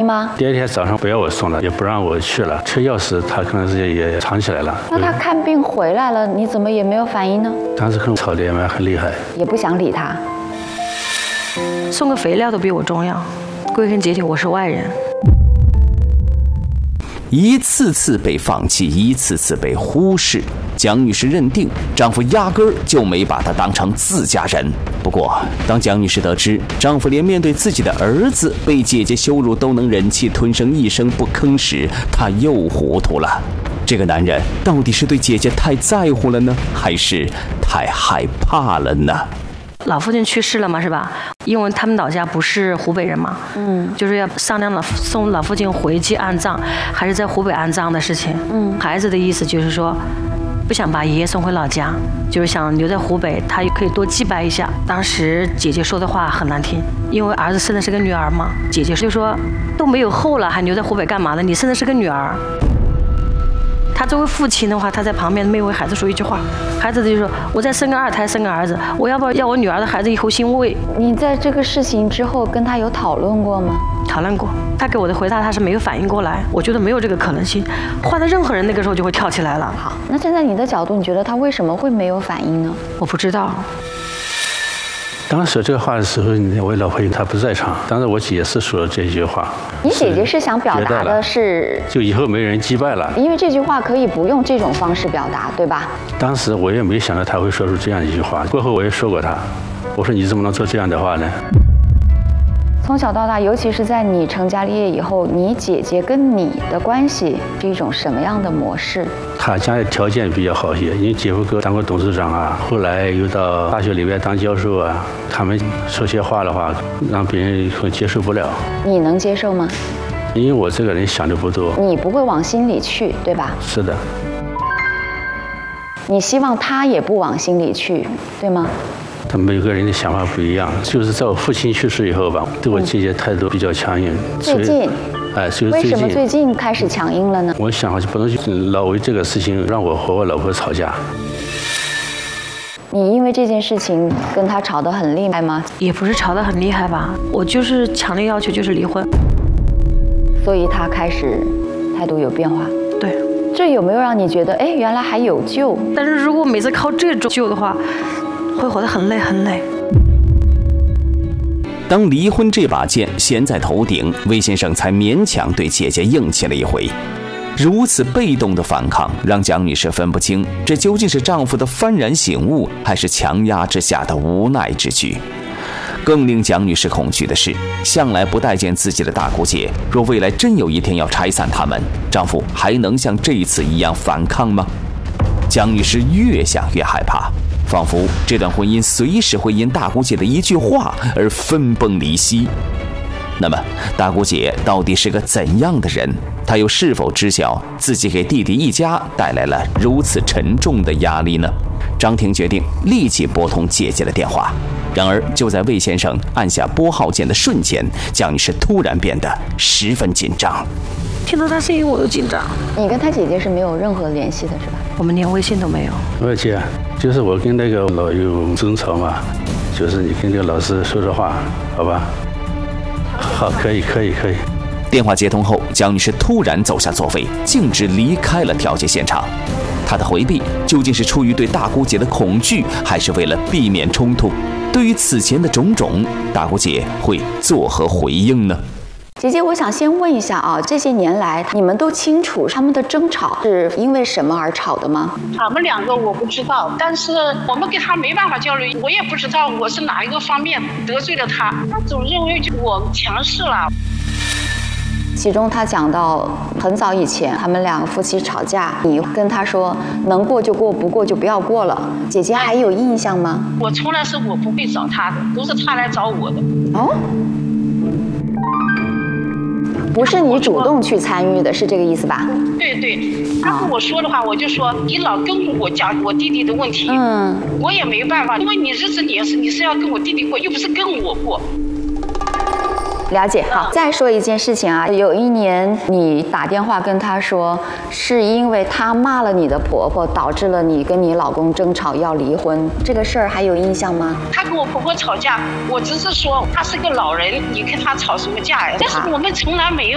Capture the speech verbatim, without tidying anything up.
吗？ 第二天早上不要我送了，也不让我去了，车钥匙他可能是也藏起来了。 那他看病回来了，你怎么也没有反应呢？ 当时可能吵得也蛮很厉害， 也不想理他。 送个肥料都比我重要，归根结底我是外人。 一次次被放弃，一次次被忽视，蒋女士认定丈夫压根儿就没把她当成自家人。不过，当蒋女士得知丈夫连面对自己的儿子被姐姐羞辱都能忍气吞声一声不吭时，她又糊涂了。这个男人到底是对姐姐太在乎了呢，还是太害怕了呢？ 老父亲去世了嘛，是吧？因为他们老家不是湖北人嘛，嗯，就是要商量了送老父亲回去安葬，还是在湖北安葬的事情。嗯，孩子的意思就是说，不想把爷爷送回老家，就是想留在湖北，他也可以多祭拜一下。当时姐姐说的话很难听，因为儿子生的是个女儿嘛，姐姐就说都没有后了，还留在湖北干嘛呢？你生的是个女儿。他作为父亲的话，他在旁边没为孩子说一句话，孩子就说：“我再生个二胎，生个儿子，我要不要要我女儿的孩子以后姓魏？” 你在这个事情之后跟他有讨论过吗？ 讨论过，他给我的回答他是没有反应过来，我觉得没有这个可能性。换了任何人，那个时候就会跳起来了。 好，那站在你的角度，你觉得他为什么会没有反应呢？ 我不知道。 当时这个话的时候，我老婆她不在场，当时我姐是说了这句话。 你姐姐是想表达的是， 就以后没人击败了。 因为这句话可以不用这种方式表达，对吧？ 当时我也没想到她会说出这样一句话。过后我也说过她，我说你怎么能说这样的话呢？ 从小到大，尤其是在你成家立业以后，你姐姐跟你的关系是一种什么样的模式？ 她家里条件比较好些，因为姐夫哥当过董事长啊，后来又到大学里面当教授啊，他们说些话的话，让别人会接受不了。 你能接受吗？ 因为我这个人想的不多， 你不会往心里去，对吧？ 是的。 你希望他也不往心里去，对吗？ 他们每个人的想法不一样，就是在我父亲去世以后吧，对我姐姐态度比较强硬。 最近， 哎，就是为什么最近开始强硬了呢？ 我想就不能去老为这个事情让我和我老婆吵架。 你因为这件事情跟他吵得很厉害吗？ 也不是吵得很厉害吧，我就是强烈要求就是离婚。 所以他开始态度有变化。 对， 这有没有让你觉得，哎，原来还有救？ 但是如果每次靠这种救的话，会活得很累很累。 当离婚这把剑衔在头顶，魏先生才勉强对姐姐硬气了一回。如此被动的反抗，让蒋女士分不清这究竟是丈夫的幡然醒悟，还是强压之下的无奈之举。更令蒋女士恐惧的是，向来不待见自己的大姑姐，若未来真有一天要拆散他们，丈夫还能像这一次一样反抗吗？蒋女士越想越害怕，仿佛这段婚姻随时会因大姑姐的一句话而分崩离析。那么，大姑姐到底是个怎样的人？她又是否知晓自己给弟弟一家带来了如此沉重的压力呢？张婷决定立即拨通姐姐的电话。然而，就在魏先生按下拨号键的瞬间，蒋女士突然变得十分紧张。 听到她声音我都紧张。 你跟她姐姐是没有任何联系的，是吧？ 我们连微信都没有。 我姐，就是我跟那个老有争吵嘛，就是你跟这个老师说说话，好吧？好，可以，可以，可以。 电话接通后，蒋女士突然走下座位，径直离开了调解现场。她的回避究竟是出于对大姑姐的恐惧，还是为了避免冲突？对于此前的种种，大姑姐会作何回应呢？ 姐姐，我想先问一下啊，这些年来你们都清楚他们的争吵是因为什么而吵的吗？ 他们两个我不知道，但是我们跟他没办法交流，我也不知道我是哪一个方面得罪了他，他总认为我强势了。 其中他讲到很早以前他们两个夫妻吵架，你跟他说能过就过，不过就不要过了。姐姐还有印象吗？ 我从来是我不会找他的，都是他来找我的。 哦，不是你主动去参与的，是这个意思吧？ 对对，他跟我说的话，我就说你老跟我讲我弟弟的问题，嗯，我也没办法，因为你日子你也是你是要跟我弟弟过，又不是跟我过。 了解，好，再说一件事情啊，有一年你打电话跟他说，是因为他骂了你的婆婆，导致了你跟你老公争吵要离婚，这个事儿还有印象吗？ 他跟我婆婆吵架，我只是说他是个老人，你跟他吵什么架呀？但是我们从来没有